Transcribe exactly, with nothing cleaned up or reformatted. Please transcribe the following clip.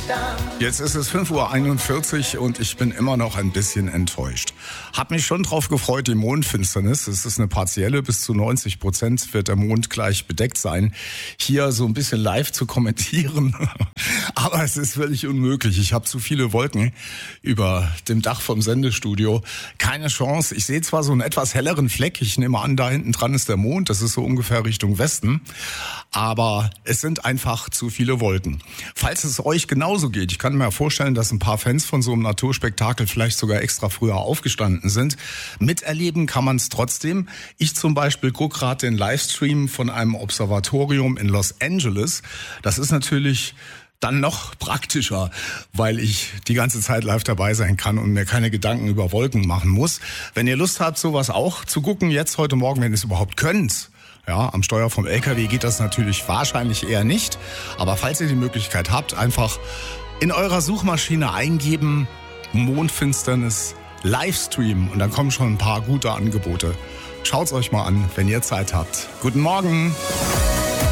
Jetzt ist es fünf Uhr einundvierzig und ich bin immer noch ein bisschen enttäuscht. Hab mich schon drauf gefreut, die Mondfinsternis. Es ist eine partielle, bis zu neunzig Prozent wird der Mond gleich bedeckt sein. Hier so ein bisschen live zu kommentieren. Aber es ist völlig unmöglich. Ich habe zu viele Wolken über dem Dach vom Sendestudio. Keine Chance. Ich sehe zwar so einen etwas helleren Fleck. Ich nehme an, da hinten dran ist der Mond. Das ist so ungefähr Richtung Westen. Aber es sind einfach zu viele Wolken. Falls es euch genauso geht, ich kann mir vorstellen, dass ein paar Fans von so einem Naturspektakel vielleicht sogar extra früher aufgestanden sind. Miterleben kann man es trotzdem. Ich zum Beispiel gucke gerade den Livestream von einem Observatorium in Los Angeles. Das ist natürlich dann noch praktischer, weil ich die ganze Zeit live dabei sein kann und mir keine Gedanken über Wolken machen muss. Wenn ihr Lust habt, sowas auch zu gucken, jetzt heute Morgen, wenn ihr es überhaupt könnt, ja, am Steuer vom L K W geht das natürlich wahrscheinlich eher nicht. Aber falls ihr die Möglichkeit habt, einfach in eurer Suchmaschine eingeben, Mondfinsternis, Livestream und dann kommen schon ein paar gute Angebote. Schaut's euch mal an, wenn ihr Zeit habt. Guten Morgen!